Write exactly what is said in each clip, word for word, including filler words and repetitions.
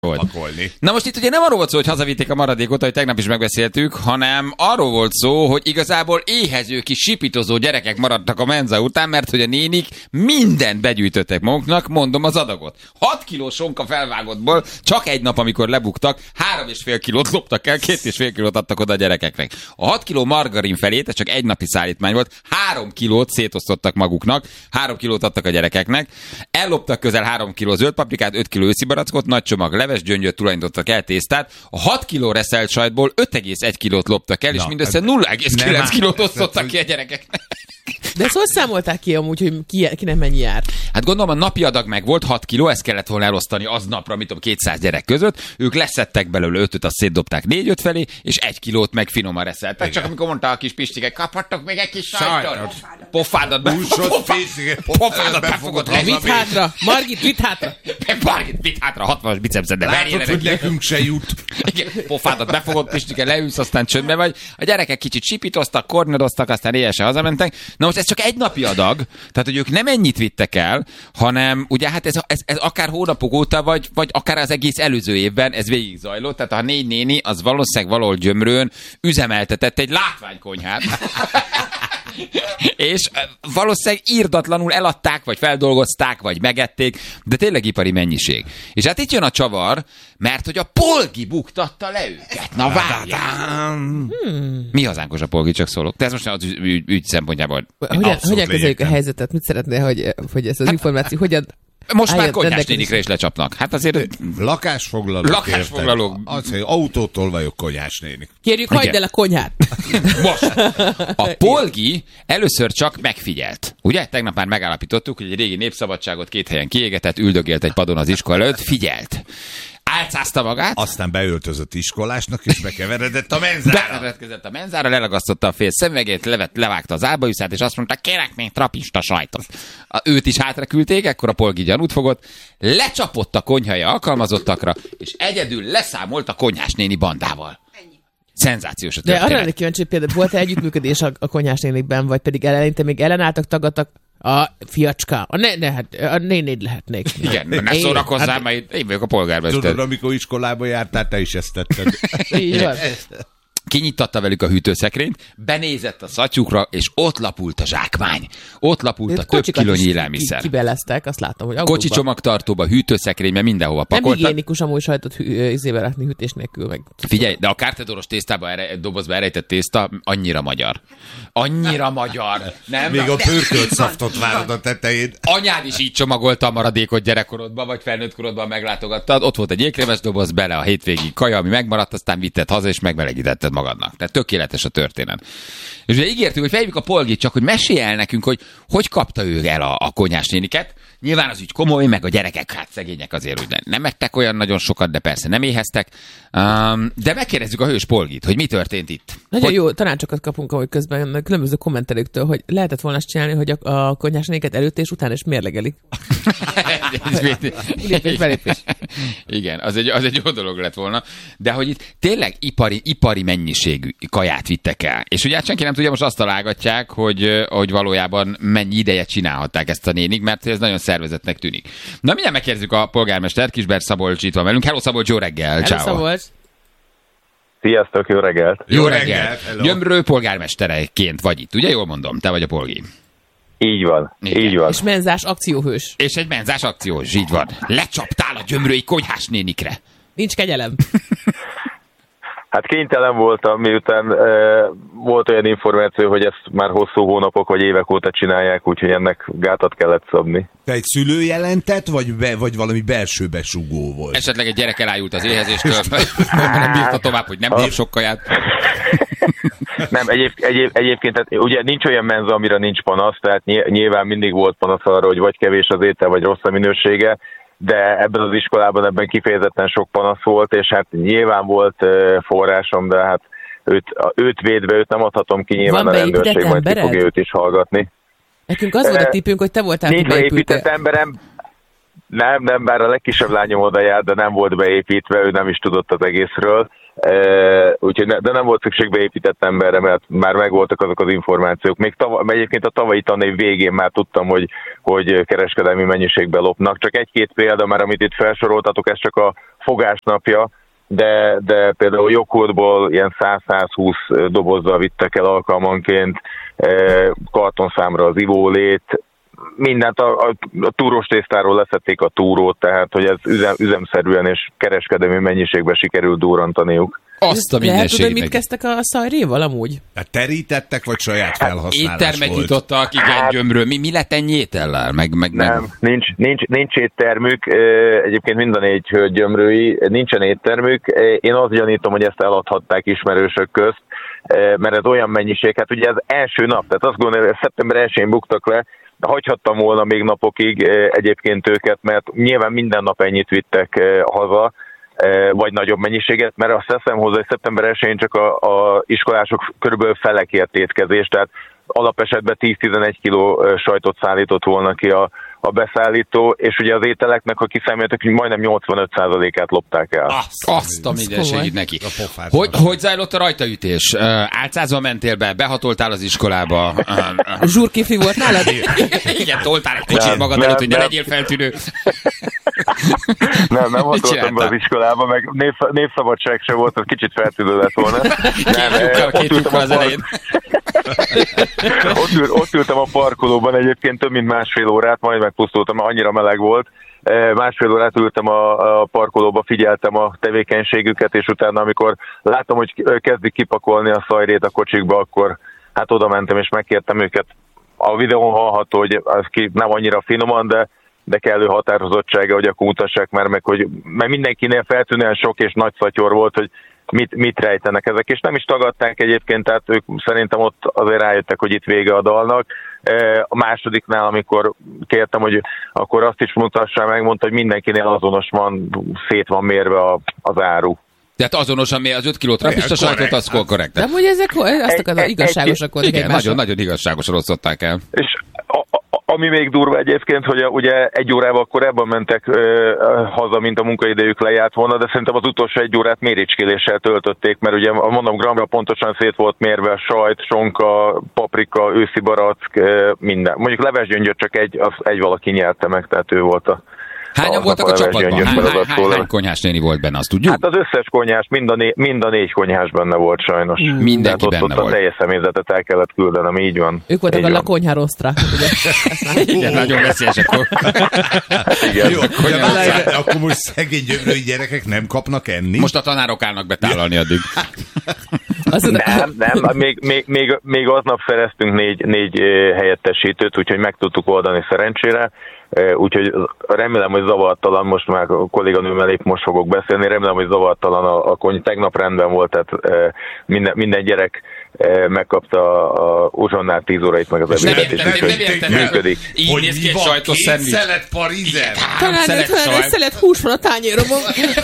pakolni. Na most itt ugye nem arról volt szó, hogy hazavitték a maradékot, ahogy tegnap is megbeszéltük, hanem arról volt szó, hogy igazából éhező kis sipitozó gyerekek maradtak a menza után, mert hogy a nénik mindent begyűjtöttek maguknak, mondom az adagot. hat kilós sonka felvágottból csak egy nap, amikor lebuktak, három és fél kilót loptak el, két és fél kilót adtak oda a gyerekeknek. A hat kiló margarin felét, ez csak egy napi szállítmány volt, három kilót szétosztottak maguknak, három kilót adtak a gyerekeknek, elloptak közel három kiló zöld paprikát, öt kiló őszi barackot, nagy csomag leves gyöngyöt tulajdonítottak el, tésztát, a hat kiló reszelt sajtból öt egész egy kilót loptak el, és Na, mindössze nulla egész kilenc kilót osztottak ki a gyerekeknek. De ezt hogy számolták ki amúgy, hogy ki, kinek mennyi jár? Hát gondolom a napi adag meg volt hat kiló, ezt kellett volna elosztani aznapra, mit tudom, kétszáz gyerek között. Ők leszettek belőle ötöt, azt szétdobták négy-öt felé, és egy kilót meg finoman reszeltek. Csak amikor mondta a kis Pistike, kaphattok még egy kis sajtot. Pofádat be, pofádat befogott le. Vitt hátra, Margit, vitt hátra. Margit, vitt hátra, hatvanas bicepszed, de látod, hogy nekünk se jut. Igen, pofádat befogott, Pistike, leülsz, aztán csöndbe vagy. A gyerekek kicsit sipítoztak, kornodoztak, aztán éjjel hazamentek. Na most ez csak egy napi adag, tehát hogy ők nem ennyit vittek el, hanem ugye hát ez, ez, ez akár hónapok óta, vagy, vagy akár az egész előző évben ez végig zajlott, tehát a négy néni az valószínűleg valahol Gyömrőn üzemeltetett egy látványkonyhát. És valószínűleg írdatlanul eladták, vagy feldolgozták, vagy megették, de tényleg ipari mennyiség. És hát itt jön a csavar, mert hogy a Polgi buktatta le őket. Na várjál! Hmm. Mi hazánkos a Polgi, csak szólok. De ez most az ügy, ügy szempontjából. Hogyan, hogyan kezeljük a helyzetet? Mit szeretné, hogy, hogy ez az hát, információ hogyan... Most már konyhás nénikre is lecsapnak. Hát azért... Lakásfoglalók. Lakásfoglalók. Az, hogy autótól vagyok konyhás nénik. Kérjük, hagyd el a konyhát. Most. A Polgi először csak megfigyelt. Ugye? Tegnap már megállapítottuk, hogy egy régi népszabadságot két helyen kiégetett, üldögélt egy padon az iskola előtt, figyelt. Álcázta magát. Aztán beöltözött iskolásnak, és bekeveredett a menzára. Bekeveredett a menzára, lelagasztotta a fél szemüvegét, levet, levágta az álbajuszát, és azt mondta, kérek még trapista sajtot. A, őt is hátra küldték, ekkor a Polgi gyanút fogott, lecsapott a konyhai alkalmazottakra, és egyedül leszámolt a konyhás néni bandával. Szenzációs a történet. De arra lennék kíváncsi, például volt-e együttműködés a, a konyhás nénikben, vagy pedig eleinte még ellenálltak, tagadtak? A fiacska, a, ne, ne, hát, a nénéd lehetnék. Igen, ne szórakozzál, hát, mert én vagyok a polgármester. Tudod, amikor iskolába jártál, te is ezt tetted. Így van. Kinyitatta velük a hűtőszekrényt, benézett a szatyukra, és ott lapult a zsákmány. Ott lapult a több kilónyi élelmiszer. Ki, kibeleztek, azt látom, hogy autóba. Kocsi csomagtartóba, hűtőszekrénybe, mindenhova pakoltak. Nem higiénikus amúgy sajtot izébe rakni hűtés nélkül meg. Figyelj, de a kártedoros tésztába ere, dobozba erejtett tészta annyira magyar. Annyira magyar. Nem? Még a pörkölt szaftot várod a tetején. Anyád is így csomagolta a maradékot gyerekkorodban, vagy felnőtt korodban meglátogattad. Ott volt egy jégkrémes doboz, bele a hétvégi kaja, ami megmaradt, aztán vitted haza, és megmelegítetted magadnak. Tehát tökéletes a történet. És ugye ígértük, hogy felhívjuk a Polgit, csak hogy mesélj el nekünk, hogy hogy kapta ő el a, a konyhás néniket. Nyilván az ügy komoly, meg a gyerekek, hát szegények azért úgy nem ettek olyan nagyon sokat, de persze nem éheztek. Um, de megkérdezzük a hős Polgit, hogy mi történt itt. Nagyon hogy... jó tanácsokat kapunk, ahogy közben különböző kommentelőktől, hogy lehetett volna azt csinálni, hogy a, a konyhás néniket előtt és után is mérlegelik. Lépés, belépés. Igen, az egy, az egy jó dolog lett volna. De hogy itt tényleg ipari, ipari mennyiségű kaját vittek el. És ugye senki nem tudja, most azt találgatják, hogy, hogy valójában mennyi ideje csinálhatták ezt a nénik, mert ez nagyon szervezetnek tűnik. Na, mindjárt megkérdezzük a polgármester, Kisberg Szabolcs itt van velünk. Hello Szabolcs, jó reggel! Hello Szabolcs! Sziasztok, jó reggelt! Jó, jó reggelt! reggelt. Gyömrő polgármestereként vagy itt, ugye? Jól mondom, te vagy a Polgi. Így van, igen. Így van. És menzás akcióhős. És egy menzás akcióhős, így van. Lecsaptál a gyömrői konyhás nénikre. Nincs kegyelem. Hát kénytelen voltam, miután e, volt olyan információ, hogy ezt már hosszú hónapok vagy évek óta csinálják, úgyhogy ennek gátat kellett szabni. Te egy szülő jelentett, vagy, be, vagy valami belső besugó volt? Esetleg egy gyerek elájult az éhezéstől, nem bírta tovább, hogy nem bír sok kaját. Nem, egyéb, egyéb, egyébként tehát ugye nincs olyan menza, amire nincs panasz, tehát nyilván mindig volt panasz arra, hogy vagy kevés az étel, vagy rossz a minősége, de ebben az iskolában ebben kifejezetten sok panasz volt, és hát nyilván volt forrásom, de hát őt, őt védve, őt nem adhatom ki, nyilván a rendőrség majd ki fogja őt is hallgatni. Nekünk az volt a tippünk, hogy te voltál nincs beépített emberem. Nem, nem, bár a legkisebb lányom oda járt, de nem volt beépítve, ő nem is tudott az egészről. Úgyhogy ne, de nem volt szükség beépített emberre, mert már megvoltak azok az információk. Még tava, egyébként a tavalyi tanév végén már tudtam, hogy, hogy kereskedelmi mennyiségben lopnak. Csak egy-két példa már, amit itt felsoroltatok, ez csak a fogásnapja, de, de például joghurtból ilyen száz-százhúsz dobozzal vittek el alkalmanként, kartonszámra az ivólét, mindent a, a, a túrós tésztáról leszették a túrót, tehát hogy ez üzem, üzemszerűen és kereskedelmi mennyiségben sikerült durrantaniuk. Azt a Lehet tudod, mit mindenségnek. kezdtek a szajréval amúgy? Hát terítettek, vagy saját felhasználás Éttermet volt? nyitottak, igen, gyömről. Mi, mi lett ennyi étellel? Meg, meg, meg... Nem, nincs, nincs, nincs éttermük, egyébként mind a négy hölgy gyömrői, nincsen éttermük. Én azt gyanítom, hogy ezt eladhatták ismerősök közt, mert ez olyan mennyiség, hát ugye ez első nap, tehát azt gondolom, hogy szeptember elsején buktak le, hagyhattam volna még napokig egyébként őket, mert nyilván minden nap ennyit vittek haza, vagy nagyobb mennyiséget, mert azt teszem hozzá, hogy szeptember elsején csak a, a iskolások körülbelül felekért étkezés, tehát alapesetben tíz-tizenegy kiló sajtot szállított volna ki a, a beszállító, és ugye az ételeknek, ha kiszámoltak, majdnem nyolcvanöt százalékát lopták el. Azt, azt a mindenségét neki. A Hogy, hogy zajlott a rajtaütés? Uh, álcázva mentél be, behatoltál az iskolába. Uh, uh. Zsurkifi volt nálad? Igen, toltál egy kocsit Nem, magad nem, előtt, hogy ne nem. legyél feltűnő. Nem, nem hatoltam be csináltál? az iskolába, meg név, névszabadság se volt, az kicsit feltűnő lett volna. Nem, Két lyukkal, ott két ültem lyukkal a az park- elején. ott, ül, ott ültem a parkolóban egyébként több mint másfél órát, majd megpusztultam, mert annyira meleg volt. Másfél órát ültem a, a parkolóba, figyeltem a tevékenységüket, és utána, amikor láttam, hogy kezdik kipakolni a szajrét a kocsikba, akkor hát oda mentem és megkértem őket. A videón hallható, hogy az ki nem annyira finoman, de de kellő határozottsága, hogy akkor mutassák már meg, hogy mert mindenkinél feltűnően sok és nagy szatyor volt, hogy mit, mit rejtenek ezek, és nem is tagadták egyébként, tehát ők szerintem ott azért rájöttek, hogy itt vége a dalnak. A másodiknál, amikor kértem, hogy akkor azt is mutassák meg, mondta, hogy mindenkinél azonos van, szét van mérve a, az áru. Tehát azonosan mi az öt kiló trapista sajtot, az korrekt. De hogy ezek azt akarod, igazságosak voltak Igen, egymásra. nagyon-nagyon igazságosan osztották el. És a, a, ami még durva egyébként, hogy a, ugye egy órával korábban mentek ö, haza, mint a munkaidejük lejárt volna, de szerintem az utolsó egy órát méricskéléssel töltötték, mert ugye mondom, gramra pontosan szét volt mérve sajt, sonka, paprika, őszi barack, ö, minden. Mondjuk levesgyöngyöt csak egy, az egy valaki nyerte meg, tehát ő volt a... Hányan voltak a csapatban? Hány, hány, hány, hány konyhás néni volt benne, azt tudjuk? Hát az összes konyhás, mind a, né- mind a négy konyhás benne volt sajnos. Mindenki ott, benne ott volt. a teljes személyzetet el kellett küldenem, így van. Ők voltak így a van. La Konyha Rostra. Igen, nagyon veszélyesek volt. Igen. Jó, de várj, akkor most szegény gyömrői gyerekek nem kapnak enni? Most a tanárok állnak betálalni addig. Nem, nem, még, még, még, még aznap szereztünk négy, négy helyettesítőt, úgyhogy meg tudtuk oldani szerencsére. Úgyhogy remélem, hogy zavartalan, most már a kolléganőmmel épp most fogok beszélni, remélem, hogy zavartalan a, a kony, tegnap rendben volt, tehát minden, minden gyerek megkapta a uzsonnál tíz órait, meg az Nem ebédet, értem, és nem úgyhogy értem el. működik. Így Hogy néz ki mi egy van? sajtos Két szendvics. szelet parizer? Talán szelet egy sajt. szelet hús van a tányéromon.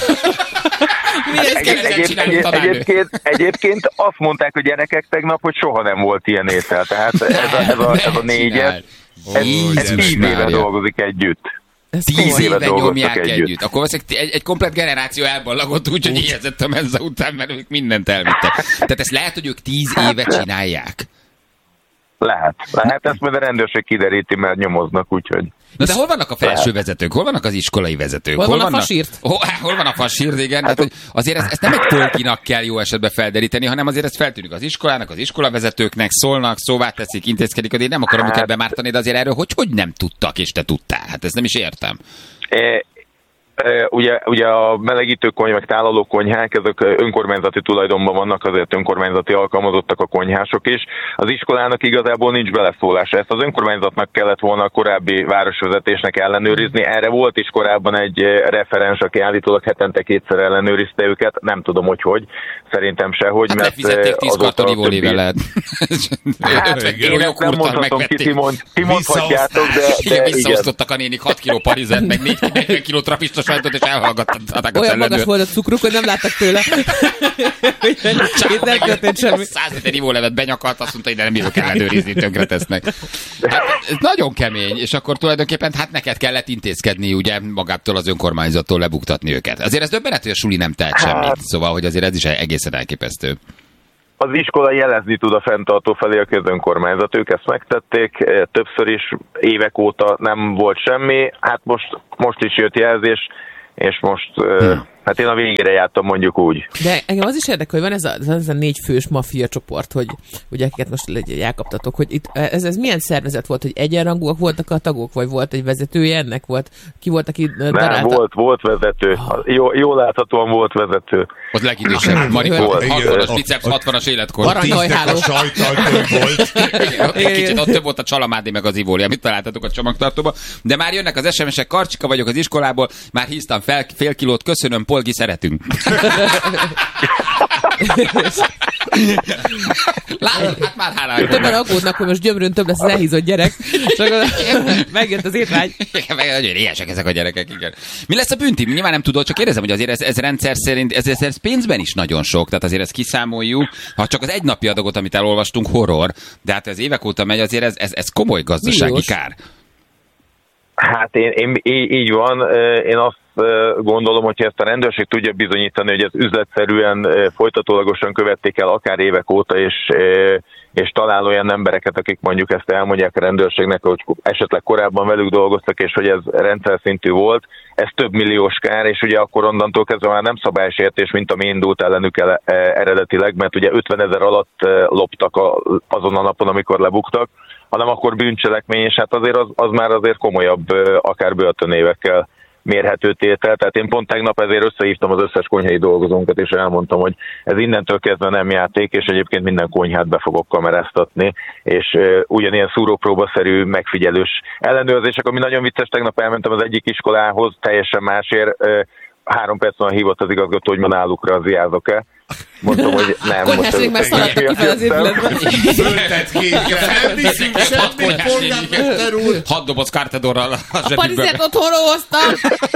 Mi ezt Egy- kell? egy- Egyéb, csinálni egyéb, tanárnő. egyébként, egyébként azt mondták a gyerekek tegnap, hogy soha nem volt ilyen étel, tehát ez a, ez a, ez a négyet, ez, ez Jézus tíz éve Mária. dolgozik együtt. Ez Tíz komoly. éve éve dolgoztak nyomják együtt. együtt. Akkor valószínűleg egy, egy komplet generáció elballagott úgy, hogy éhezett a menza után, mert ők mindent elvittek. Tehát ezt lehet, hogy ők tíz éve csinálják. Lehet. Lehet, ezt majd a rendőrség kideríti, mert nyomoznak, úgyhogy... Na de hol vannak a felső vezetők? Hol vannak az iskolai vezetők? Hol van a vannak... fasírt? Hol, hol van a fasírt, igen. Hát, hogy azért ezt, ezt nem egy tolkinak kell jó esetben felderíteni, hanem azért ez feltűnik az iskolának, az iskolavezetőknek, szólnak, szóvá teszik, intézkedik, hogy én nem akarom őket bemártani, de azért erről hogy, hogy nem tudtak, és te tudtál? Hát ezt nem is értem. E, e, ugye, ugye a melegítő konyhák, meg tálaló konyhák, ezek önkormányzati tulajdonban vannak, azért önkormányzati alkalmazottak a konyhások is. Az iskolának igazából nincs beleszólása. Ezt az önkormányzatnak kellett volna a korábbi városvezetésnek ellenőrizni. Erre volt is korábban egy referens, aki állítólag hetente kétszer ellenőrizte őket. Nem tudom, hogy hogy. Szerintem sehogy. Hát mert lefizették tíz azóta karton a ivólével többi- lehet. Hát, én ezt nem mondhatom ki, ti, mond, ti mondhatjátok, de, Igen, de igen. visszaosztottak a nénik hat kiló parizet, meg négy kiló trapista sajtot, és elhallgattatták a Olyan magas ellenőr. volt a cukruk, hogy nem láttak tőle. Itt nem történt semmi. száz liter ivólevet benyakalt, azt mondta, hogy de nem bírok ellenőrizni, tönkre tesznek. Hát, ez nagyon kemény, és akkor tulajdonképpen hát neked kellett intézkedni, ugye magától az önkormányzattól lebuktatni őket. Azért ez döbbenet, hogy a suli nem tehet semmit, szóval, hogy azért ez is egészen elképesztő. Az iskola jelezni tud a fenntartó felé, a közönkormányzat. Ők ezt megtették, többször is, évek óta nem volt semmi. Hát most, most is jött jelzés, és most... Hmm. Hát én a végére jártam, mondjuk úgy. De engem az is érdekel, hogy van ez a, ez a négy fős maffia csoport, hogy ugye akiket most elkaptatok, hogy itt, ez, ez milyen szervezet volt, hogy egyenrangúak voltak a tagok, vagy volt egy vezetője ennek? Volt, ki volt, aki darálta? Nem, volt, volt vezető. Oh. Jó, jól láthatóan volt vezető. Az legidősebb. Marika, hatvanas biceps, hatvanas életkor. Aranyhajháló. A sajttal volt. Kicsit ott több volt a Csalamádi meg az Ivóli, amit találtatok a csomagtartóba. De már jönnek az es em es-ek, Karcsika vagyok az iskolából, már híztam fel fél kilót, köszönöm, Polgi, szeretünk. Látod, hát már hála. Többen aggódnak, hogy most Gyömrőn több lesz az elhízott gyerek. Csak megjött az étvágy. Nagyon éhesek ezek a gyerekek, igen. Mi lesz a bünti? Nyilván nem tudod, csak kérdezem, hogy azért ez, ez rendszer szerint, ez, ez, ez pénzben is nagyon sok, tehát azért ezt kiszámoljuk. Ha csak az egy napi adagot, amit elolvastunk, horror, de hát ez évek óta megy, azért ez, ez, ez komoly gazdasági Milliós. kár. Hát én, én így, így van, én azt gondolom, hogyha ezt a rendőrség tudja bizonyítani, hogy ez üzletszerűen folytatólagosan követték el akár évek óta, és, és talál olyan embereket, akik mondjuk ezt elmondják a rendőrségnek, hogy esetleg korábban velük dolgoztak, és hogy ez rendszer szintű volt, ez több milliós kár, és ugye akkor onnantól kezdve már nem szabálysértés, mint ami indult ellenük el, eredetileg, mert ugye ötvenezer alatt loptak a, azon a napon, amikor lebuktak, hanem akkor bűncselekmény, és hát azért az, az már azért komolyabb, akár börtönévekkel mérhető tétel. Tehát én pont tegnap ezért összehívtam az összes konyhai dolgozónkat, és elmondtam, hogy ez innentől kezdve nem játék, és egyébként minden konyhát be fogok kameráztatni, és uh, ugyanilyen szúrópróbaszerű, megfigyelős ellenőrzések, ami nagyon vicces, tegnap elmentem az egyik iskolához, teljesen másért, uh, három perc van hívott az igazgató, hogy ma nálukra az járok-e. Mondtam, hogy nem. Konyhás még már szaladtak ki fel az épületben. Föltett kékkel. Nem viszünk semmit, polgármester úr. Hat doboz kártedorral a A parizert otthonról hoztam.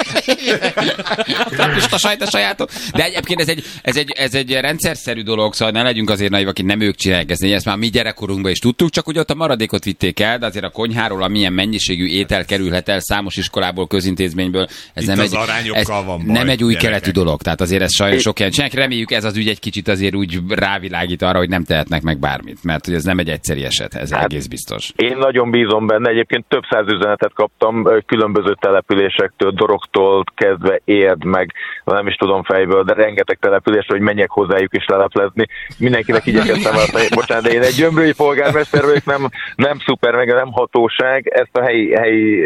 Trapista sajt a sajátok. De egyébként ez egy, ez, egy, ez egy rendszerszerű dolog, szóval ne legyünk azért naivak, akik nem ők csinálják ezt. Ezt már mi gyerekkorunkban is tudtuk, csak ugye ott a maradékot vitték el, de azért a konyháról, amilyen mennyiségű étel kerülhet el számos iskolából, közintézményből. Ez Itt nem az egy, arányokkal ez van baj, nem egy új gyerekek. keletű dolog. Tehát azért ez sajnos sok ilyen csinálják. Reméljük ez az ügy egy kicsit azért úgy rávilágít arra, hogy nem tehetnek meg bármit, mert hogy ez nem egy egyszeri eset, ez hát, egész biztos. Én nagyon bízom benne, egyébként több száz üzenetet kaptam különböző településektől, Doroktól kezdve Érd, meg nem is tudom fejből, de rengeteg településre, hogy menjek hozzájuk is leleplezni. Mindenkinek igyekeztem azt, bocsánat, de én egy gyömrői polgármester vagyok, nem, nem szuper, meg nem hatóság, ezt a helyi, helyi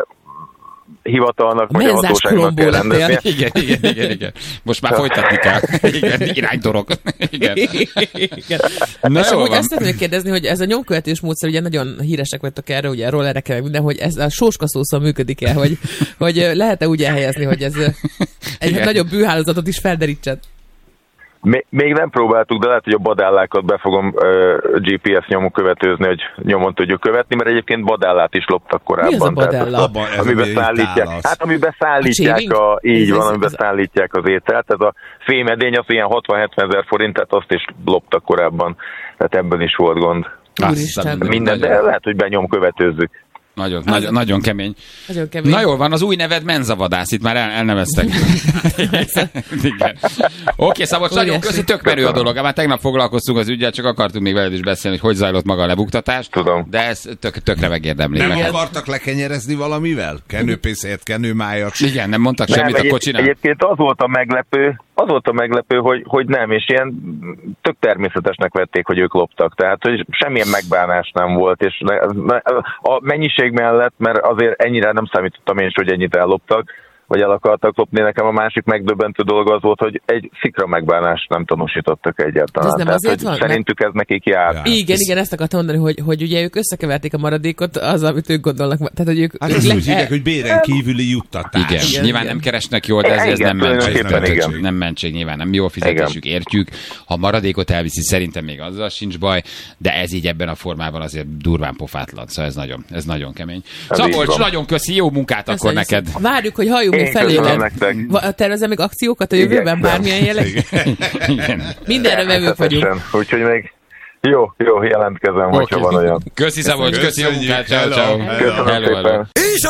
hivatalnak, vagy a hatóságnak kell rendeznie. Igen, igen, igen, igen. Most már folytatni kell. Igen, iránytorok. Igen. Igen. Na, és jól amúgy van. azt szeretném kérdezni, hogy ez a nyomkövetés módszer, ugye nagyon híresek vagytok erre, ugye rollerekkel, meg minden, hogy ez a sóskaszószal működik-e, hogy, hogy lehet-e úgy elhelyezni, hogy ez egy Igen. nagyobb bűhálózatot is felderítsen? Még nem próbáltuk, de lehet, hogy a badállákat be fogom uh, gé pé es nyomon követőzni, hogy nyomon tudjuk követni, mert egyébként badállát is loptak korábban. Mi az a badálla? Tehát, Abban ez amiben ami szállítják, tálasz. hát amiben szállítják, A shaving? a, így Ez- van, ez- amiben ez- szállítják az ételt. Ez a fémedény, az ilyen hatvan-hetvenezer forint, tehát azt is loptak korábban, tehát ebben is volt gond. Úristen. Minden, de lehet, hogy benyom követőzzük. Nagyon, nagyon, nagyon kemény. Nagyon kemény. Na jól van, az új neved Menzavadász, itt már el, elneveztek. Igen. Oké, Szabolcs, nagyon Óriási. köszi, tök merő a dolog. Már tegnap foglalkoztunk az ügyel, csak akartunk még veled is beszélni, hogy hogy zajlott maga a lebuktatás. Tudom. De ez tök, tökre megérdemli. Nem Meg- akartak lekenyerezni valamivel? Kenőpészért, kenőmájat. Igen, nem mondtak Nem, semmit, egyéb, akkor csinál. egyébként az volt a meglepő, az volt a meglepő, hogy, hogy nem, és ilyen tök természetesnek vették, hogy ők loptak. Tehát, hogy semmilyen megbánás nem volt, és ne, ne, a mennyiség mellett, mert azért ennyire nem számítottam én is, hogy ennyit elloptak, vagy el akartak lopni. Nekem a másik megdöbbentő dolog az volt, hogy egy szikra megbánást nem tanúsítottak egyáltalán. Ez nem Tehát, azért hogy van? szerintük ez nekik jár. Ja. Igen, igen, ezt akartam mondani, hogy, hogy ugye ők összekeverték a maradékot az, amit ők gondolnak. Tehát, hogy ők... Hát ők ezt le- úgy hívják, hogy béren kívüli juttatás. Igen, Igen, nyilván igen. nem keresnek jól, de ez, ez Igen, nem mentség. tulajdonképpen Nem, igen. mentség, nem mentség, nyilván nem jó fizetésük, értjük. Ha maradékot elviszi, szerintem még azzal sincs baj, de ez így ebben a formában azért durván pofátlan. Szóval ez nagyon, ez nagyon kemény. Ez így Szabolcs, van. nagyon köszi, jó munkát akkor Köszönjük neked. szépen. Várjuk, hogy halljunk még Én feléled. köszönöm nektek. Va- Tervezel még akciókat a jövőben? Igyekszem. Bármilyen jelleg? Mindenre vevők vagyunk. Természetesen. Úgyhogy még jó, jó, jelentkezem, hogyha van olyan. Köszi Szabolcs, köszi a Köszönjük, munkát, ciao, hello. ciao. Hello. Köszönöm Hello, hello. szépen.